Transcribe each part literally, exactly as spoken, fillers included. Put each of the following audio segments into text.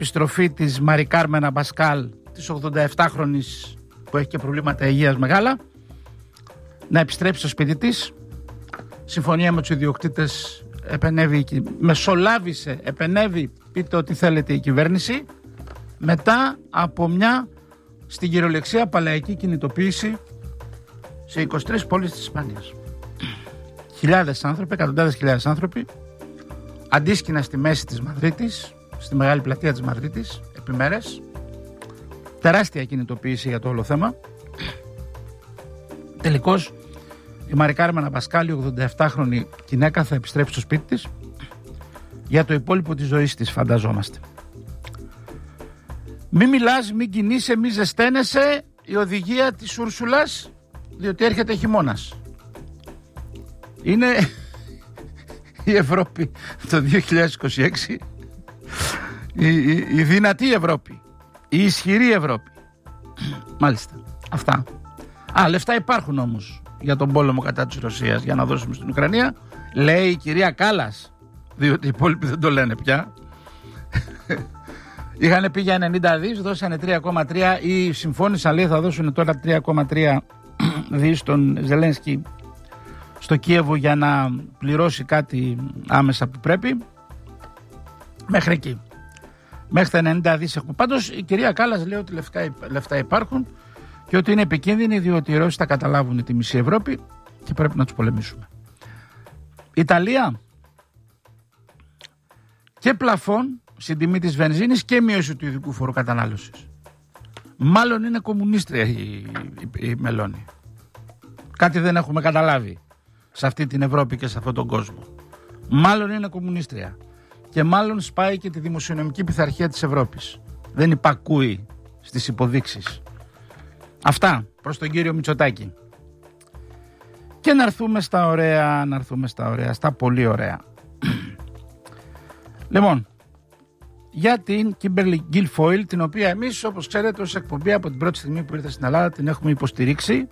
επιστροφή της Μαρι Κάρμεν Αμπασκάλ, της ογδονταεφτάχρονης που έχει και προβλήματα υγείας μεγάλα, να επιστρέψει στο σπίτι της. Συμφωνία με τους ιδιοκτήτες επενέβη, μεσολάβησε, επενέβη, πείτε ό,τι θέλετε, η κυβέρνηση, μετά από μια στην κυριολεξία παλαϊκή κινητοποίηση σε είκοσι τρεις πόλεις της Ισπανίας. Χιλιάδες άνθρωποι, εκατοντάδες χιλιάδες άνθρωποι, αντίσκηνα στη μέση της Μαδρίτης, στη μεγάλη πλατεία της Μαδρίτης, επί μέρες. Τεράστια κινητοποίηση για το όλο θέμα. Τελικώς η Μαρι Κάρμεν Αμπασκάλ, η ογδονταεφτάχρονη γυναίκα, θα επιστρέψει στο σπίτι της για το υπόλοιπο της ζωής της, φανταζόμαστε. Μη μιλάς, μην κινείσαι, μη ζεσταίνεσαι, η οδηγία της Ούρσουλας, διότι έρχεται χειμώνας. Είναι η Ευρώπη το δύο χιλιάδες είκοσι έξι, η, η, η δυνατή Ευρώπη, η ισχυρή Ευρώπη. Μάλιστα, αυτά. Α, λεφτά υπάρχουν όμως για τον πόλεμο κατά της Ρωσίας, για να δώσουμε στην Ουκρανία, λέει η κυρία Κάλλας, διότι οι υπόλοιποι δεν το λένε πια. Είχαν πει για ενενήντα δις, δώσανε τρία κόμμα τρία ή συμφώνησαν, λέει, θα δώσουν τώρα τρία κόμμα τρία δις στον Ζελένσκι στο Κίεβο για να πληρώσει κάτι άμεσα που πρέπει. Μέχρι εκεί. Μέχρι τα ενενήντα δις έχουμε. Πάντως η κυρία Κάλλας λέει ότι λεφτά, λεφτά υπάρχουν και ότι είναι επικίνδυνοι, διότι οι Ρώσοι θα καταλάβουν τη μισή Ευρώπη και πρέπει να τους πολεμήσουμε. Ιταλία, και πλαφόν στην τιμή της βενζίνης και μείωση του ειδικού φόρου κατανάλωσης. Μάλλον είναι κομμουνίστρια η, η, η Μελώνη. Κάτι δεν έχουμε καταλάβει σε αυτή την Ευρώπη και σε αυτόν τον κόσμο. Μάλλον είναι κομμουνίστρια. Και μάλλον σπάει και τη δημοσιονομική πειθαρχία της Ευρώπης. Δεν υπακούει στις υποδείξεις. Αυτά προς τον κύριο Μητσοτάκη. Και να έρθουμε στα ωραία, να έρθουμε στα ωραία, στα πολύ ωραία. Λοιπόν, για την Kimberly Guilfoyle, την οποία εμείς, όπως ξέρετε, ως εκπομπή από την πρώτη στιγμή που ήρθε στην Ελλάδα την έχουμε υποστηρίξει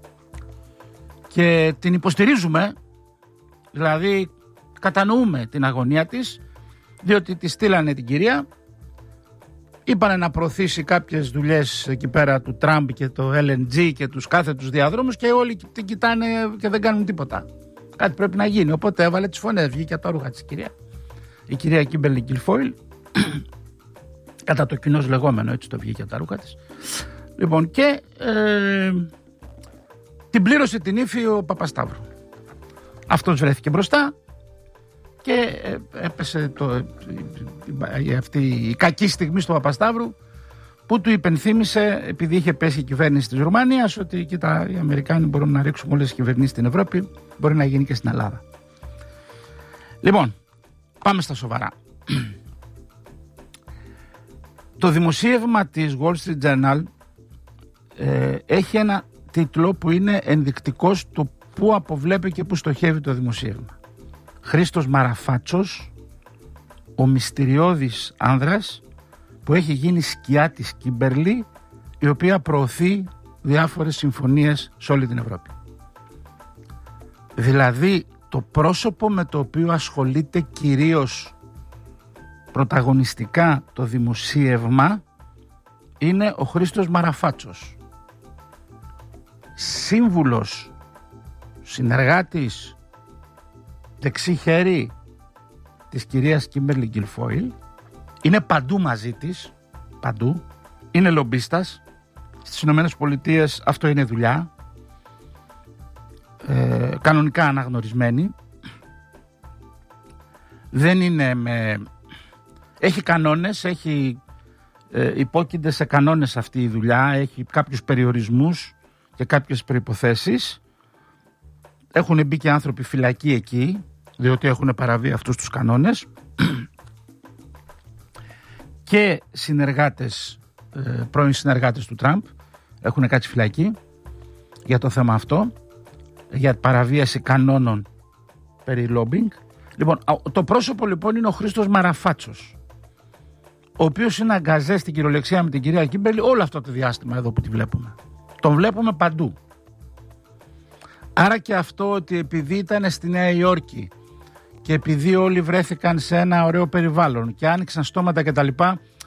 και την υποστηρίζουμε, δηλαδή κατανοούμε την αγωνία της, διότι τη στείλανε την κυρία, είπανε να προωθήσει κάποιες δουλειές εκεί πέρα του Τραμπ και το ελ εν τζι και τους κάθετους διαδρόμους και όλοι την κοιτάνε και δεν κάνουν τίποτα. Κάτι πρέπει να γίνει, οπότε έβαλε τις φωνές, βγήκε από τα ρούχα της κυρία. Η κυρία Kimberly Guilfoyle, κατά το κοινώς λεγόμενο, έτσι το βγήκε από τα ρούχα της. Λοιπόν, και ε, την πλήρωσε την ύφη ο Παπασταύρου. Αυτός βρέθηκε μπροστά και ε, έπεσε το, ε, αυτή η κακή στιγμή στο Παπασταύρου, που του υπενθύμησε, επειδή είχε πέσει η κυβέρνηση της Ρουμανίας, ότι κοίτα, οι Αμερικάνοι μπορούν να ρίξουν όλες τις κυβερνήσεις στην Ευρώπη, μπορεί να γίνει και στην Ελλάδα. Λοιπόν, πάμε στα σοβαρά. Το δημοσίευμα της Wall Street Journal ε, έχει ένα τίτλο που είναι ενδεικτικός του πού αποβλέπει και πού στοχεύει το δημοσίευμα. Χρήστος Μαραφάτσος, ο μυστηριώδης άνδρας που έχει γίνει σκιά της Κίμπερλι, η οποία προωθεί διάφορες συμφωνίες σε όλη την Ευρώπη. Δηλαδή το πρόσωπο με το οποίο ασχολείται κυρίως πρωταγωνιστικά το δημοσίευμα είναι ο Χρήστος Μαραφάτσος, σύμβουλος, συνεργάτης, δεξί χέρι της κυρίας Kimberly Guilfoyle, είναι παντού μαζί της, παντού, είναι λομπίστας, στις Ηνωμένες Πολιτείες αυτό είναι δουλειά, ε, κανονικά αναγνωρισμένη, δεν είναι με... Έχει κανόνες, έχει ε, υπόκεινται σε κανόνες αυτή η δουλειά, έχει κάποιους περιορισμούς και κάποιες προϋποθέσεις. Έχουν μπει και άνθρωποι φυλακοί εκεί, διότι έχουν παραβεί αυτούς τους κανόνες. Και συνεργάτες, ε, πρώην συνεργάτες του Τραμπ έχουν κάτσει φυλακοί για το θέμα αυτό, για παραβίαση κανόνων περί lobbying. Λοιπόν, το πρόσωπο λοιπόν είναι ο Χρήστος Μαραφάτσος, ο οποίος είναι αγκαζέ στην κυριολεξία με την κυρία Κίμπερλι όλο αυτό το διάστημα εδώ που τη βλέπουμε. Τον βλέπουμε παντού. Άρα και αυτό ότι επειδή ήταν στη Νέα Υόρκη και επειδή όλοι βρέθηκαν σε ένα ωραίο περιβάλλον και άνοιξαν στόματα κτλ,